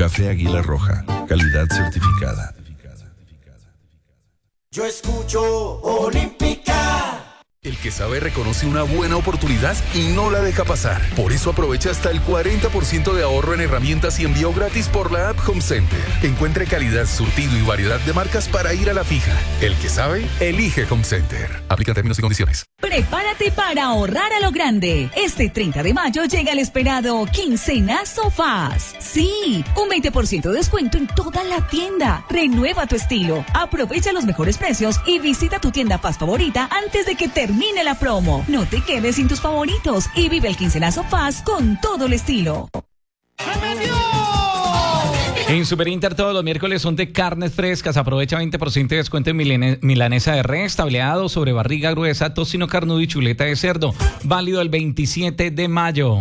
Café Águila Roja, calidad certificada. Yo escucho Olímpica. El que sabe reconoce una buena oportunidad y no la deja pasar. Por eso aprovecha hasta el 40% de ahorro en herramientas y envío gratis por la app Home Center. Encuentre calidad, surtido y variedad de marcas para ir a la fija. El que sabe, elige Home Center. Aplica términos y condiciones. Prepárate para ahorrar a lo grande. Este 30 de mayo llega el esperado Quincenazo Faz. Sí, un 20% de descuento en toda la tienda. Renueva tu estilo. Aprovecha los mejores precios y visita tu tienda Faz favorita antes de que termine la promo. No te quedes sin tus favoritos y vive el Quincenazo Faz con todo el estilo. En Super Inter todos los miércoles son de carnes frescas. Aprovecha 20% de descuento en milanesa de res, tableado, sobre barriga gruesa, tocino carnudo y chuleta de cerdo. Válido el 27 de mayo.